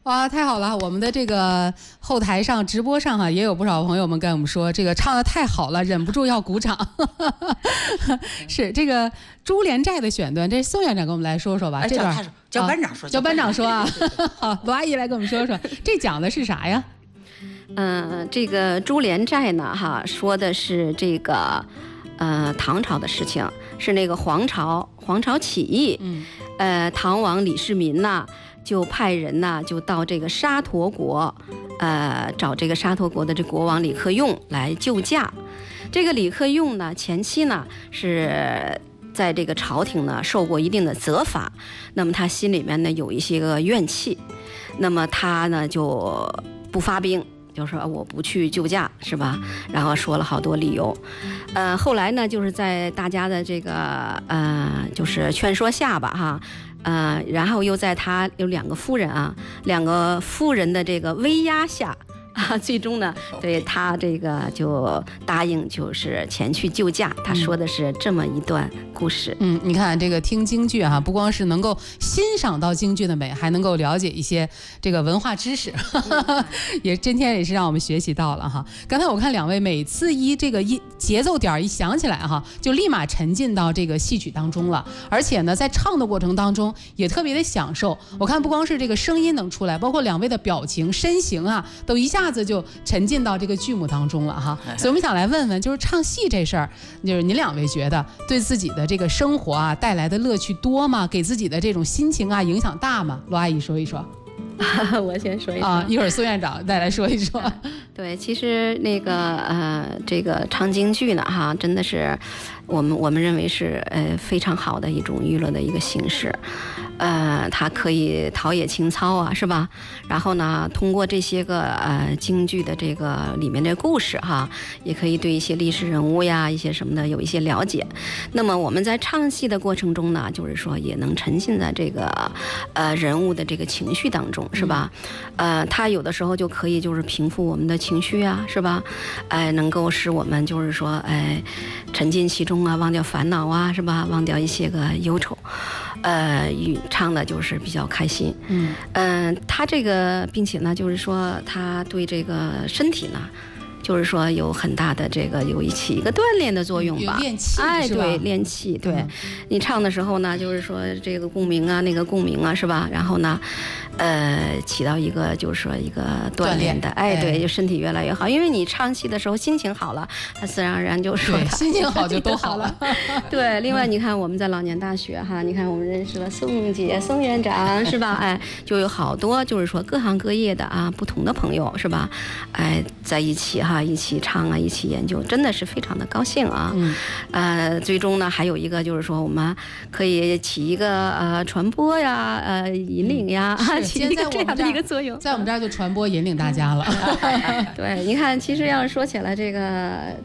哇，太好了！我们的这个后台上直播上哈，也有不少朋友们跟我们说，这个唱得太好了，忍不住要鼓掌。是这个珠帘寨的选段，这宋院长跟我们来说说吧。这段叫班长说， 叫班长说啊。好，罗阿姨来跟我们说说，这讲的是啥呀？ 这个珠帘寨呢，哈，说的是这个唐朝的事情，是那个黄巢起义。唐王李世民呐，就派人呐，就到这个沙陀国，找这个沙陀国的这国王李克用来救驾。这个李克用呢，前期呢是在这个朝廷呢受过一定的责罚，那么他心里面呢有一些个怨气，那么他呢就不发兵。就说我不去救驾，是吧？然后说了好多理由，后来呢，就是在大家的这个就是劝说下吧，哈，然后又在他有两个夫人的这个威压下。最终呢，对他这个就答应，就是前去救驾。他说的是这么一段故事。 你看这个听京剧哈，不光是能够欣赏到京剧的美，还能够了解一些这个文化知识，今天也是让我们学习到了哈。刚才我看两位每次这个节奏点一响起来哈，就立马沉浸到这个戏曲当中了，而且呢，在唱的过程当中也特别的享受。我看不光是这个声音能出来，包括两位的表情、身形啊，都一下子就沉浸到这个剧目当中了哈。所以我们想来问问，就是唱戏这事儿，就是您两位觉得对自己的这个生活啊带来的乐趣多吗？给自己的这种心情啊影响大吗？罗阿姨说一说。 我先说一说啊，一会儿苏院长再来说一说。 对，其实那个这个唱京剧呢，哈，真的是我们认为是非常好的一种娱乐的一个形式。它可以陶冶情操啊，是吧？然后呢，通过这些个京剧的这个里面的故事哈，也可以对一些历史人物呀、一些什么的有一些了解。那么我们在唱戏的过程中呢，就是说也能沉浸在这个人物的这个情绪当中，是吧？它有的时候就可以就是平复我们的情绪啊，是吧？能够使我们就是说沉浸其中啊，忘掉烦恼啊，是吧？忘掉一些个忧愁。唱的就是比较开心。他这个并且呢，就是说他对这个身体呢，就是说有很大的这个起一个锻炼的作用吧。 练气， 对，练气。对，你唱的时候呢，就是说这个共鸣啊，那个共鸣啊，是吧？然后呢，起到一个就是说一个锻炼的，对，就身体越来越好。因为你唱戏的时候心情好了，它自然而然就说心情好就都好了。 对，另外你看我们在老年大学哈，你看我们认识了宋姐、宋院长，是吧？就有好多就是说各行各业的啊，不同的朋友，是吧？在一起哈，一起唱啊，一起研究，真的是非常的高兴啊。最终呢，还有一个就是说，我们可以起一个传播呀，引领呀，起一个这样的一个作用， 在我们这儿就传播引领大家了。 对，你看，其实要是说起来，这个